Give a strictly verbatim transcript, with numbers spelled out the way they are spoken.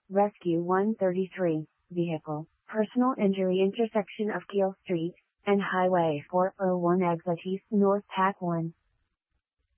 Rescue one thirty-three, Vehicle, Personal Injury Intersection of Keel Street, and Highway four oh one Exit East North Pac one.